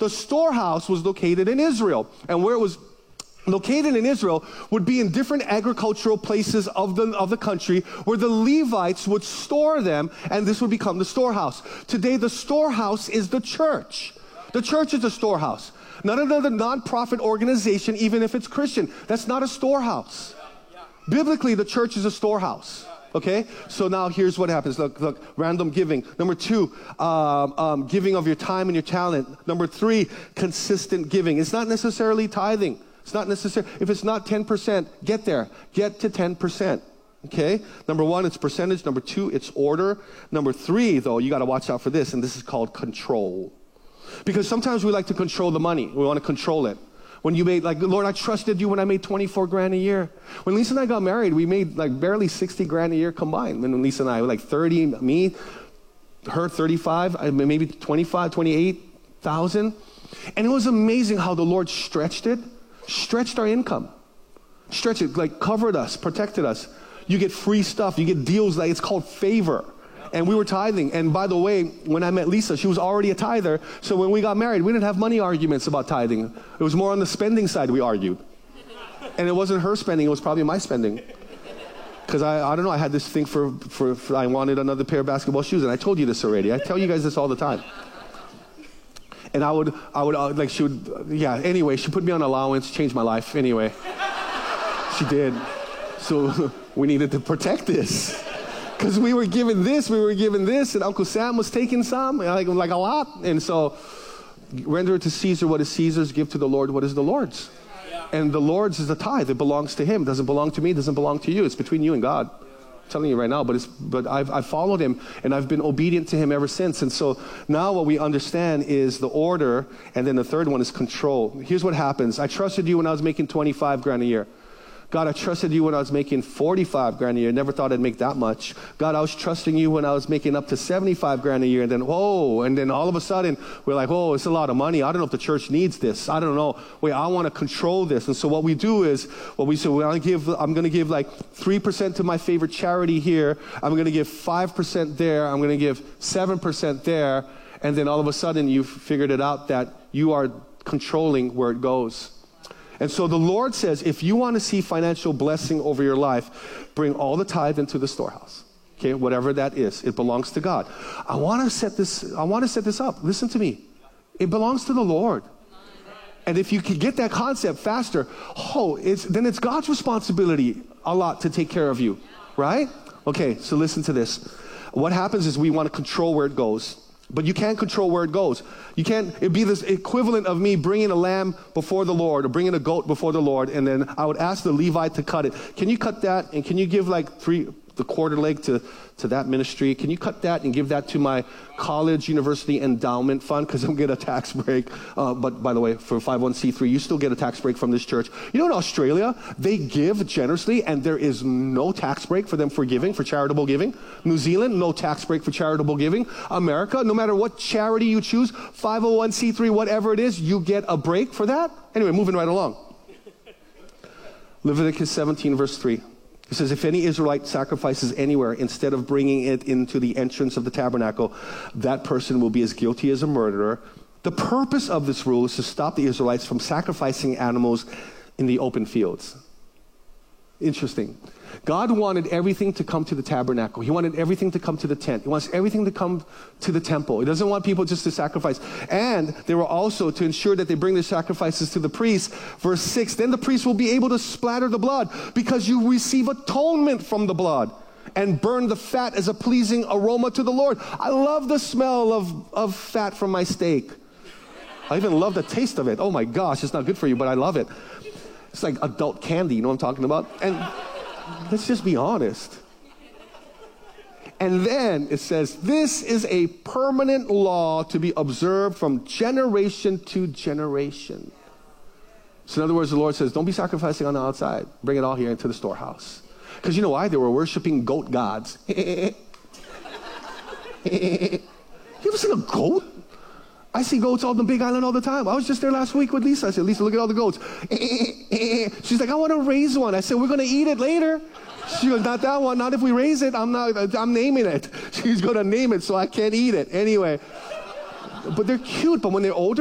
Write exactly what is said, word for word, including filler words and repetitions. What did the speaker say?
The storehouse was located in Israel. And where it was located in Israel would be in different agricultural places of the, of the country where the Levites would store them, and this would become the storehouse. Today, the storehouse is the church. The church is a storehouse. Not another nonprofit organization, even if it's Christian. That's not a storehouse. Biblically, the church is a storehouse. Okay? So now here's what happens. Look, look, random giving. Number two, um, um, giving of your time and your talent. Number three, consistent giving. It's not necessarily tithing. It's not necessary. If it's not ten percent, get there. Get to ten percent. Okay? Number one, it's percentage. Number two, it's order. Number three, though, you got to watch out for this, and this is called control. Because sometimes we like to control the money. We want to control it. When you made, like, Lord, I trusted you when I made twenty-four grand a year. When Lisa and I got married, we made like barely sixty grand a year combined. When Lisa and I were like thirty, me, her thirty-five, maybe twenty-five, twenty-eight thousand. And it was amazing how the Lord stretched it, stretched our income, stretched it, like covered us, protected us. You get free stuff, you get deals, like it's called favor. And we were tithing. And by the way, when I met Lisa, she was already a tither. So when we got married, we didn't have money arguments about tithing. It was more on the spending side we argued. And it wasn't her spending, it was probably my spending. Because I, I don't know, I had this thing for, for, for, I wanted another pair of basketball shoes. And I told you this already. I tell you guys this all the time. And I would, I would, uh, like she would, yeah, anyway, she put me on allowance, changed my life, anyway. She did. So we needed to protect this. Because we were given this, we were given this, and Uncle Sam was taking some, like, like a lot. And so, render to Caesar what is Caesar's, give to the Lord what is the Lord's. Yeah. And the Lord's is the tithe. It belongs to him. It doesn't belong to me. It doesn't belong to you. It's between you and God. Yeah. I'm telling you right now, but, it's, but I've, I've followed him, and I've been obedient to him ever since. And so, now what we understand is the order, and then the third one is control. Here's what happens. I trusted you when I was making twenty-five grand a year. God, I trusted you when I was making forty-five grand a year. Never thought I'd make that much. God, I was trusting you when I was making up to seventy-five grand a year. And then, whoa, and then all of a sudden, we're like, whoa, it's a lot of money. I don't know if the church needs this. I don't know. Wait, I want to control this. And so what we do is, what we say, well, I give, I'm going to give like three percent to my favorite charity here. I'm going to give five percent there. I'm going to give seven percent there. And then all of a sudden, you've figured it out that you are controlling where it goes. And so the Lord says, if you want to see financial blessing over your life, bring all the tithe into the storehouse. Okay, whatever that is, it belongs to God. I want to set this, I want to set this up. Listen to me. It belongs to the Lord. And if you can get that concept faster, oh, it's, then it's God's responsibility a lot to take care of you, right? Okay, so listen to this. What happens is we want to control where it goes. But you can't control where it goes. You can't, it'd be this equivalent of me bringing a lamb before the Lord or bringing a goat before the Lord, and then I would ask the Levite to cut it. Can you cut that, and can you give like three, the quarter leg to, to that ministry? Can you cut that and give that to my college, university endowment fund? Because I'm getting a tax break. Uh, but by the way, for five oh one c three, you still get a tax break from this church. You know, in Australia, they give generously, and there is no tax break for them for giving, for charitable giving. New Zealand, no tax break for charitable giving. America, no matter what charity you choose, five oh one c three, whatever it is, you get a break for that. Anyway, moving right along. Leviticus seventeen, verse three. It says, if any Israelite sacrifices anywhere instead of bringing it into the entrance of the tabernacle, that person will be as guilty as a murderer. The purpose of this rule is to stop the Israelites from sacrificing animals in the open fields. Interesting. God wanted everything to come to the tabernacle. He wanted everything to come to the tent. He wants everything to come to the temple. He doesn't want people just to sacrifice. And they were also to ensure that they bring their sacrifices to the priest. Verse six, then the priest will be able to splatter the blood because you receive atonement from the blood and burn the fat as a pleasing aroma to the Lord. I love the smell of, of fat from my steak. I even love the taste of it. Oh my gosh, it's not good for you, but I love it. It's like adult candy, you know what I'm talking about? And let's just be honest. And then it says, this is a permanent law to be observed from generation to generation. So in other words, the Lord says, don't be sacrificing on the outside. Bring it all here into the storehouse. Because you know why? They were worshiping goat gods. You ever seen a goat? I see goats on the Big Island all the time. I was just there last week with Lisa. I said, Lisa, look at all the goats. She's like, I want to raise one. I said, we're going to eat it later. She goes, not that one. Not if we raise it. I'm not, I'm naming it. She's going to name it, so I can't eat it. Anyway. But they're cute. But when they're older,